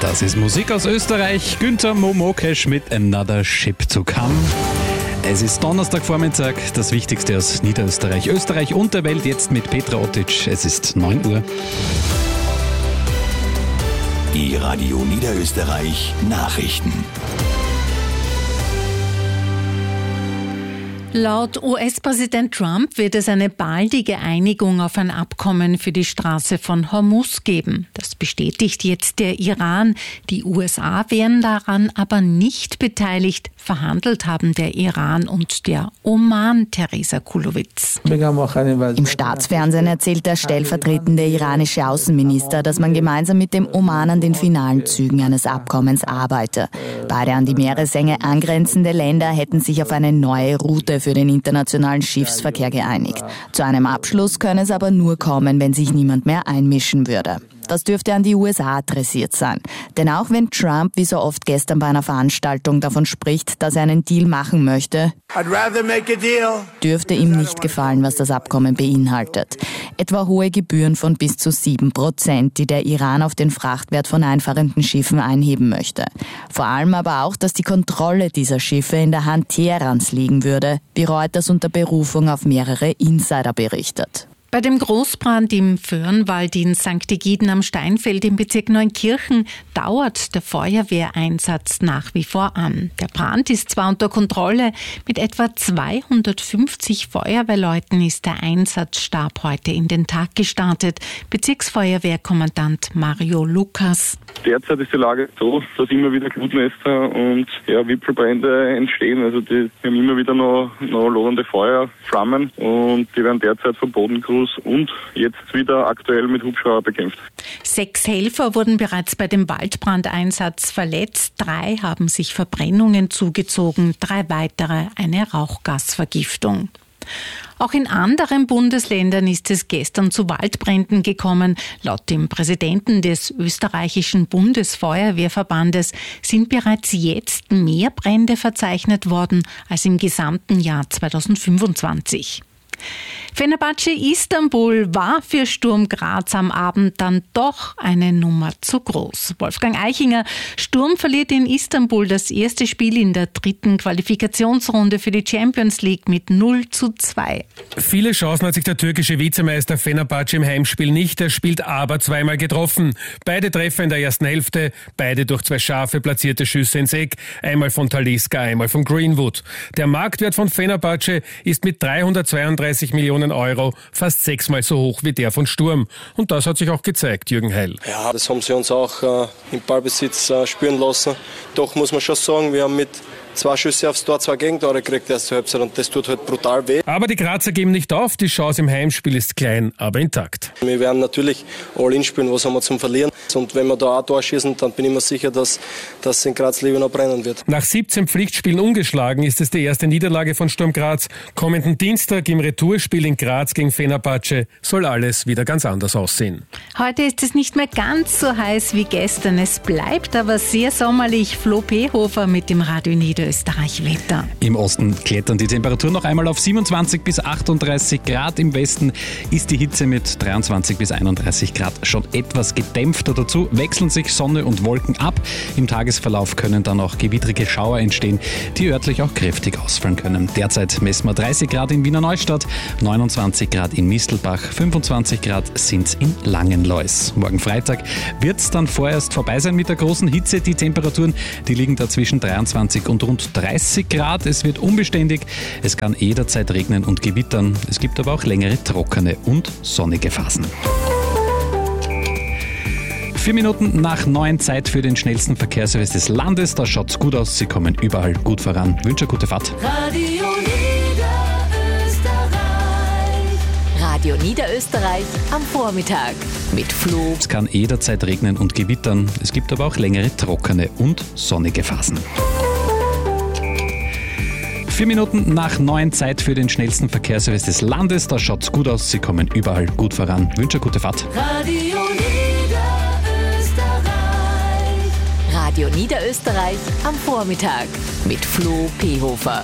Das ist Musik aus Österreich. Günther Momokesch mit Another Ship to Come. Es ist Donnerstagvormittag, das Wichtigste aus Niederösterreich, Österreich und der Welt, jetzt mit Petra Ottic. Es ist 9 Uhr. Die Radio Niederösterreich Nachrichten. Laut US-Präsident Trump wird es eine baldige Einigung auf ein Abkommen für die Straße von Hormuz geben. Das bestätigt jetzt der Iran. Die USA wären daran aber nicht beteiligt. Verhandelt haben der Iran und der Oman, Theresa Kulowitz. Im Staatsfernsehen erzählt der stellvertretende iranische Außenminister, dass man gemeinsam mit dem Oman an den finalen Zügen eines Abkommens arbeite. Beide an die Meeresenge angrenzende Länder hätten sich auf eine neue Route für den internationalen Schiffsverkehr geeinigt. Zu einem Abschluss könne es aber nur kommen, wenn sich niemand mehr einmischen würde. Das dürfte an die USA adressiert sein. Denn auch wenn Trump wie so oft gestern bei einer Veranstaltung davon spricht, dass er einen Deal machen möchte, dürfte ihm nicht gefallen, was das Abkommen beinhaltet. Etwa hohe Gebühren von bis zu 7%, die der Iran auf den Frachtwert von einfahrenden Schiffen einheben möchte. Vor allem aber auch, dass die Kontrolle dieser Schiffe in der Hand Teherans liegen würde, wie Reuters unter Berufung auf mehrere Insider berichtet. Bei dem Großbrand im Föhrenwald in St. Egiden am Steinfeld im Bezirk Neunkirchen dauert der Feuerwehreinsatz nach wie vor an. Der Brand ist zwar unter Kontrolle, mit etwa 250 Feuerwehrleuten ist der Einsatzstab heute in den Tag gestartet. Bezirksfeuerwehrkommandant Mario Lukas. Derzeit ist die Lage so, dass immer wieder Glutnester und Wipfelbrände entstehen. Also wir haben immer wieder noch lodernde Feuerflammen und die werden derzeit vom Bodencrews und jetzt wieder aktuell mit Hubschrauber bekämpft. 6 Helfer wurden bereits bei dem Waldbrandeinsatz verletzt. 3 haben sich Verbrennungen zugezogen, 3 weitere eine Rauchgasvergiftung. Auch in anderen Bundesländern ist es gestern zu Waldbränden gekommen. Laut dem Präsidenten des österreichischen Bundesfeuerwehrverbandes sind bereits jetzt mehr Brände verzeichnet worden als im gesamten Jahr 2025. Fenerbahce Istanbul war für Sturm Graz am Abend dann doch eine Nummer zu groß. Wolfgang Eichinger, Sturm verliert in Istanbul das erste Spiel in der 3. Qualifikationsrunde für die Champions League mit 0:2. Viele Chancen hat sich der türkische Vizemeister Fenerbahce im Heimspiel nicht. Er spielt aber zweimal getroffen. Beide Treffer in der ersten Hälfte, beide durch 2 scharfe platzierte Schüsse ins Eck. Einmal von Talisca, einmal von Greenwood. Der Marktwert von Fenerbahce ist mit 332 Millionen Euro fast 6-mal so hoch wie der von Sturm. Und das hat sich auch gezeigt, Jürgen Heil. Ja, das haben sie uns auch im Ballbesitz spüren lassen. Doch muss man schon sagen, wir haben mit 2 Schüsse aufs Tor 2 Gegentore gekriegt erste Halbzeit und das tut halt brutal weh. Aber die Grazer geben nicht auf, die Chance im Heimspiel ist klein, aber intakt. Wir werden natürlich All-In spielen, was haben wir zum Verlieren. Und wenn wir da auch Tor schießen, dann bin ich mir sicher, dass es in Graz lieber noch brennen wird. Nach 17 Pflichtspielen ungeschlagen ist es die erste Niederlage von Sturm Graz. Kommenden Dienstag im Retourspiel in Graz gegen Fenerbahce soll alles wieder ganz anders aussehen. Heute ist es nicht mehr ganz so heiß wie gestern. Es bleibt aber sehr sommerlich. Flo Pehofer mit dem Radio Niederösterreich-Wetter. Im Osten klettern die Temperaturen noch einmal auf 27 bis 38 Grad. Im Westen ist die Hitze mit 23 bis 31 Grad schon etwas gedämpfter. Dazu wechseln sich Sonne und Wolken ab. Im Tagesverlauf können dann auch gewittrige Schauer entstehen, die örtlich auch kräftig ausfallen können. Derzeit messen wir 30 Grad in Wiener Neustadt, 29 Grad in Mistelbach, 25 Grad sind's in Langenlois. Morgen Freitag wird's dann vorerst vorbei sein mit der großen Hitze. Die Temperaturen, die liegen da zwischen 23 und rund 30 Grad. Es wird unbeständig, es kann jederzeit regnen und gewittern. Es gibt aber auch längere trockene und sonnige Phasen. 4 Minuten nach 9, Zeit für den schnellsten Verkehrsservice des Landes. Da schaut's gut aus, Sie kommen überall gut voran. Wünsche gute Fahrt. Radio Niederösterreich am Vormittag mit Flo. Es kann jederzeit regnen und gewittern. Es gibt aber auch längere trockene und sonnige Phasen. 4 Minuten nach 9, Zeit für den schnellsten Verkehrsservice des Landes. Da schaut's gut aus, Sie kommen überall gut voran. Wünsche gute Fahrt. Radio Niederösterreich am Vormittag mit Flo Pehofer.